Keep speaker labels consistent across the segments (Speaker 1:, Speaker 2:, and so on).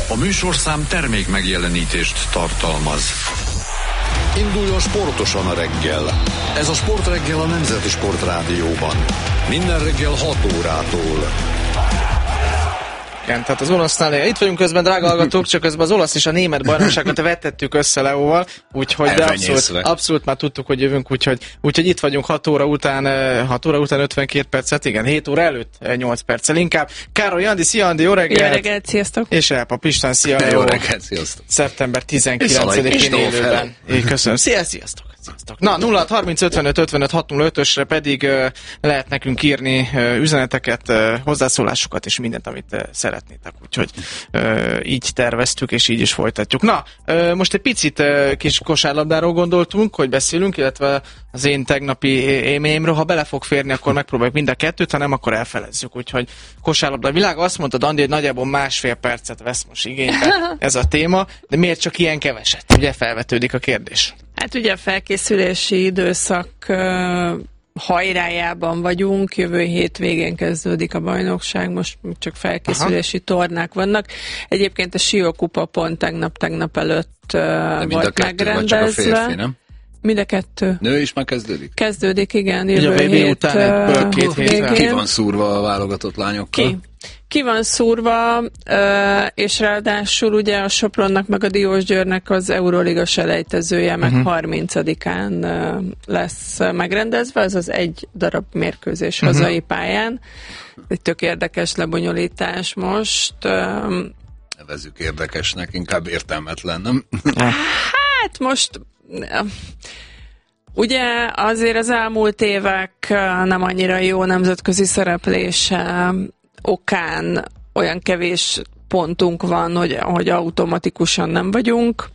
Speaker 1: A műsorszám termék megjelenítést tartalmaz. Induljon sportosan a reggel. Ez a Sportreggel a Nemzeti Sportrádióban. Minden reggel 6 órától.
Speaker 2: Igen, tehát az olasznál, itt vagyunk közben, drága hallgatók, csak közben az olasz és a német bajnokságot vettettük össze Leóval, úgyhogy de abszolút már tudtuk, hogy jövünk, úgyhogy itt vagyunk 6 óra után 52 percet, igen, 7 óra előtt 8 perccel inkább. Károly Andi, szia Andi, jó reggelt!
Speaker 3: Jó reggelt, sziasztok!
Speaker 2: És Elpa Pistán, szia!
Speaker 4: Jó reggelt, sziasztok!
Speaker 2: Szeptember 19-én élőben. Köszönöm, sziasztok! Na, 0630 55 55 605-ösre pedig lehet nekünk írni üzeneteket, hozzászólásokat és mindent, amit szeretnétek. Úgyhogy így terveztük, és így is folytatjuk. Na, most egy picit kis kosárlabdáról gondoltunk, hogy beszélünk, illetve az én tegnapi élményemről. Ha bele fog férni, akkor megpróbáljuk mind a kettőt, ha nem, akkor elfelezzük. Úgyhogy kosárlabda világ, azt mondta Andi, hogy nagyjából 1,5 percet vesz most igénybe ez a téma, de miért csak ilyen keveset? Ugye felvetődik a kérdés.
Speaker 3: Hát ugye a felkészülési időszak hajrájában vagyunk, jövő hét végén kezdődik a bajnokság, most csak felkészülési tornák vannak. Egyébként a Siókupa pont tegnap előtt volt megrendezve. Vagy csak a férfi, nem? Mind a kettő.
Speaker 4: Nő is már kezdődik?
Speaker 3: Kezdődik, igen. Jövő hét
Speaker 2: után két hétre.
Speaker 4: Ki van szúrva a válogatott lányokkal?
Speaker 3: Ki van szúrva, és ráadásul ugye a Sopronnak meg a Diósgyőrnek az Euróliga selejtezője meg 30-án lesz megrendezve, ez az egy darab mérkőzés hazai pályán. Egy tök érdekes lebonyolítás most.
Speaker 4: Nevezzük érdekesnek, inkább értelmetlen, nem?
Speaker 3: Hát most... Ugye azért az elmúlt évek nem annyira jó nemzetközi szereplése okán olyan kevés pontunk van, hogy automatikusan nem vagyunk.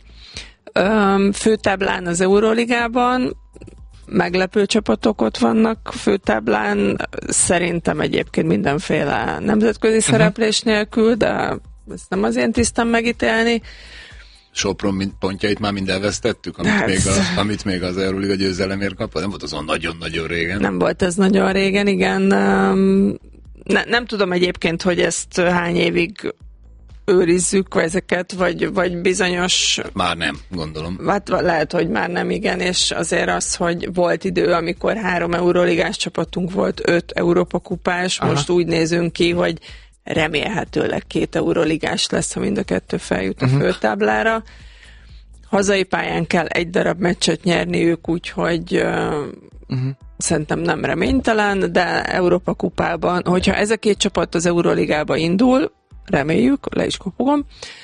Speaker 3: Főtáblán az Euróligában meglepő csapatok ott vannak főtáblán, szerintem egyébként mindenféle nemzetközi szereplés nélkül, de ezt nem az én tisztem megítélni.
Speaker 4: Sopron pontjait már mind elvesztettük, amit még az Euróliga győzelemért kapott? Nem volt azon nagyon-nagyon régen.
Speaker 3: Nem volt ez nagyon régen, igen. Nem tudom egyébként, hogy ezt hány évig őrizzük ezeket, vagy bizonyos...
Speaker 4: Már nem, gondolom.
Speaker 3: Hát lehet, hogy már nem, igen, és azért az, hogy volt idő, amikor 3 Euróligás csapatunk volt, 5 Európa-kupás, most úgy nézünk ki, hogy remélhetőleg 2 Euróligás lesz, ha mind a kettő feljut a főtáblára. Hazai pályán kell egy darab meccset nyerniük, úgyhogy szerintem nem reménytelen, de Európa kupában, hogyha ez a 2 csapat az Euróligába indul, reméljük, le is kopogom,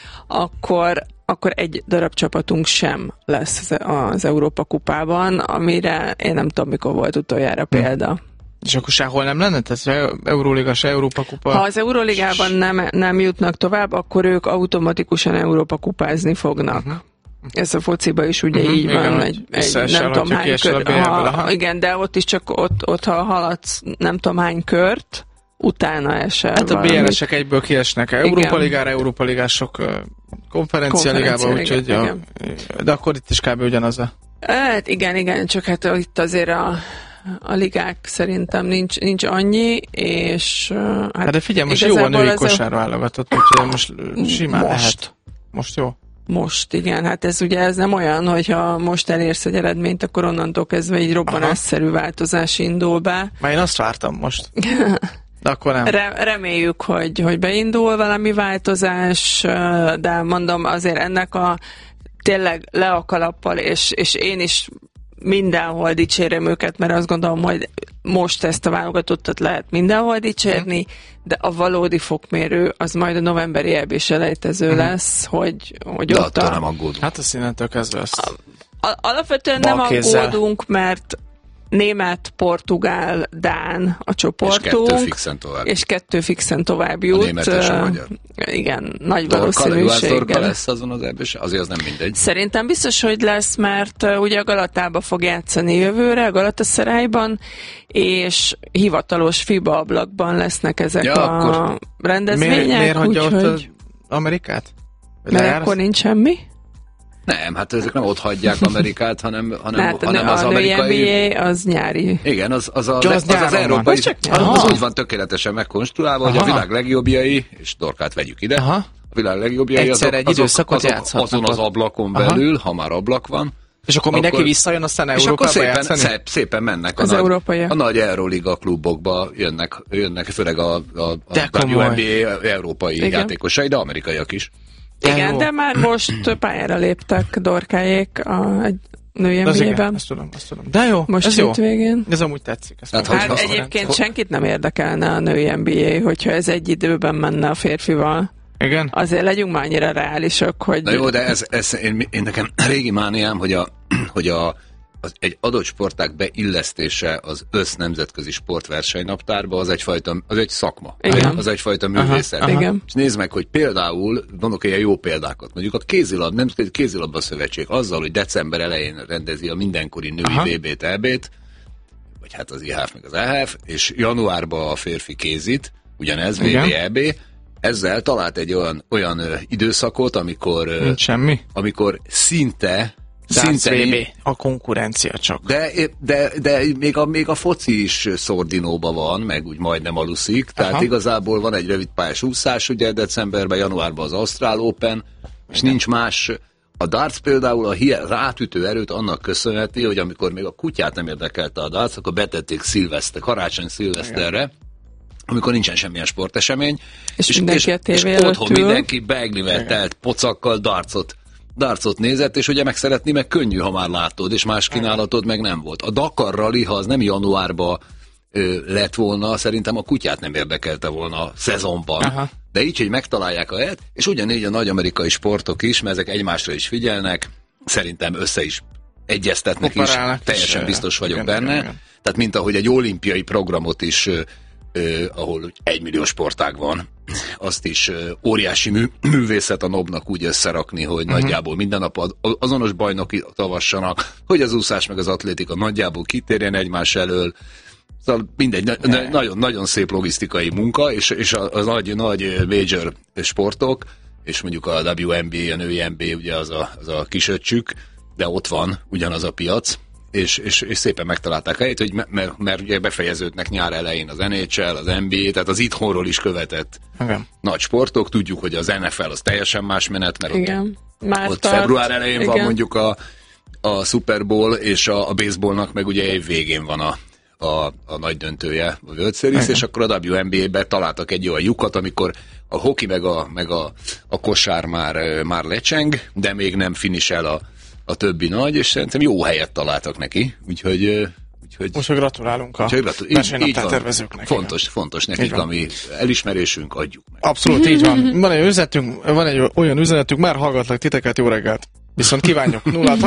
Speaker 3: akkor egy darab csapatunk sem lesz az Európa kupában, amire én nem tudom, mikor volt utoljára példa.
Speaker 2: És akkor sehol nem lenne? Tehát Euróliga, se Európa kupa?
Speaker 3: Ha az Euróligában nem jutnak tovább, akkor ők automatikusan Európa kupázni fognak. Ez a fociba is ugye így van, egy nem tudom hány kört. Igen, de ott is csak ott ha haladsz nem tudom hány kört, utána esel.
Speaker 2: Hát a BL-esek egyből kiesnek. Európa ligára, Európa ligások konferencia ligába, úgyhogy de akkor itt is kb. Ugyanaz a...
Speaker 3: Hát igen, csak hát itt azért a ligák szerintem nincs annyi, és...
Speaker 2: Hát de figyelj, most jó a női kosárra válogatott, úgyhogy most simán lehet. Most jó?
Speaker 3: Most, igen. Hát ez nem olyan, hogyha most elérsz egy eredményt, akkor onnantól kezdve egy robbanásszerű változás indul be.
Speaker 2: Már én azt vártam most. De akkor nem.
Speaker 3: Reméljük, hogy beindul valami változás, de mondom, azért ennek tényleg le a kalappal, és én is mindenhol dicsérem őket, mert azt gondolom, hogy most ezt a válogatottat lehet mindenhol dicsérni, de a valódi fokmérő az majd a novemberi EB-selejtező lesz, hogy
Speaker 4: de
Speaker 3: ott
Speaker 4: nem aggódunk.
Speaker 2: Hát azt innentől kezdve lesz.
Speaker 3: Alapvetően nem aggódunk, mert német, portugál, dán a csoportunk. És 2 fixen tovább jut.
Speaker 4: A német és a magyar.
Speaker 3: Igen, nagy valószínűséggel.
Speaker 4: Dorka lesz azon az EB-s? Azért az nem mindegy.
Speaker 3: Szerintem biztos, hogy lesz, mert ugye a Galatába fog játszani jövőre, a Galatasarayban, és hivatalos FIBA ablakban lesznek ezek a rendezvények.
Speaker 2: Miért hagyja ott Amerikát?
Speaker 3: Mert akkor nincs semmi?
Speaker 4: Nem, hát ezek nem ott hagyják Amerikát, hanem az amerikai...
Speaker 3: NBA az nyári.
Speaker 4: Igen, az európai... Az úgy van tökéletesen megkonstruálva, hogy a világ legjobbjai, és Dorkát vegyük ide, a világ legjobbjai azon az ablakon belül, ha már ablak van.
Speaker 2: És akkor mindenki visszajön, aztán Európába játszani?
Speaker 4: Szépen mennek
Speaker 3: az
Speaker 4: a nagy Euroliga klubokba, jönnek főleg a WNBA európai játékosai, de amerikaiak is.
Speaker 3: Igen, de már most pályára léptek Dorkáék a női NBA-ben.
Speaker 2: Azt tudom. De jó,
Speaker 3: most
Speaker 2: ez jó.
Speaker 3: Végén.
Speaker 2: Ez amúgy tetszik.
Speaker 3: Hát egyébként senkit nem érdekelne a női NBA, hogyha ez egy időben menne a férfival.
Speaker 2: Igen?
Speaker 3: Azért legyünk már annyira reálisak, hogy...
Speaker 4: Na jó, de én nekem régi mániám, hogy egy adott sportág beillesztése az nemzetközi sportversenynaptárba, az egy szakma.
Speaker 3: Igen.
Speaker 4: Az egyfajta művészet.
Speaker 3: Igen.
Speaker 4: És nézd meg, hogy például, mondok ilyen jó példákat, mondjuk a Nemzetközi Kézilabda Szövetség azzal, hogy december elején rendezi a mindenkori női VB-t, EB-t, vagy hát az IHF meg az EHF, és januárban a férfi kézit, ugyanez VB, EB, ezzel talált egy olyan időszakot, amikor...
Speaker 2: Nincs semmi.
Speaker 4: Amikor szinte
Speaker 2: VB, a konkurencia csak.
Speaker 4: De még a foci is szordinóban van, meg úgy majdnem aluszik, tehát igazából van egy rövid pályás úszás, ugye decemberben, januárban az Ausztrál Open, és nincs más. A darts például az átütő erőt annak köszönheti, hogy amikor még a kutyát nem érdekelte a darts, akkor betették karácsony szilveszterre, amikor nincsen semmilyen sportesemény, és otthon mindenki beglivel telt pocakkal darcot nézett, és ugye meg szeretni, meg könnyű, ha már látod, és más kínálatod meg nem volt. A Dakar Rally, ha az nem januárban lett volna, szerintem a kutyát nem érdekelte volna a szezonban. Aha. De így, hogy megtalálják a helyet, és ugyanígy a nagy amerikai sportok is, mert ezek egymásra is figyelnek, szerintem össze is egyeztetnek is, teljesen biztos vagyok benne. Igen. Tehát mint ahogy egy olimpiai programot is, ahol 1 millió sportág van, azt is óriási művészet a NOB-nak úgy összerakni, hogy nagyjából minden nap azonos bajnoki tavassanak, hogy az úszás meg az atlétika nagyjából kitérjen egymás elől. Szóval mindegy, nagyon szép logisztikai munka, és a nagy major sportok, és mondjuk a WNBA, a női NBA, ugye az a kisöccsük, de ott van ugyanaz a piac, és szépen megtalálták helyét, hogy mert ugye befejeződnek nyár elején az NHL, az NBA, tehát az itthonról is követett nagy sportok. Tudjuk, hogy az NFL az teljesen más menet, mert ott február elején van mondjuk a Super Bowl, és a baseballnak meg ugye év végén van a nagy döntője, a World Series, és akkor a WNBA-be találtak egy olyan lyukat, amikor a hoki meg a kosár már lecseng, de még nem finisel a többi nagy, és szerintem jó helyet találtak neki, úgyhogy
Speaker 2: most gratulálunk a versenynaptár tervezőknek.
Speaker 4: Fontos nekik, ami elismerésünk, adjuk meg.
Speaker 2: Abszolút, így van. Van egy olyan üzenetünk, már hallgatlak titeket, jó reggelt! Viszont kívánjuk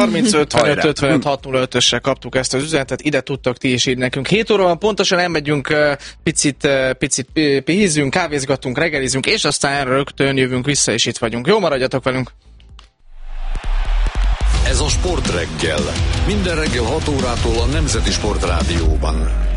Speaker 2: 0-30-55-55-605-össel kaptuk ezt az üzenetet, ide tudtak ti is így nekünk. 7 óra van, pontosan elmegyünk, picit pihizzünk, kávézgatunk, reggelizünk, és aztán rögtön jövünk vissza, és itt vagyunk. Jó, maradjatok velünk!
Speaker 1: Ez a Sport Reggel. Minden reggel 6 órától a Nemzeti Sport Rádióban.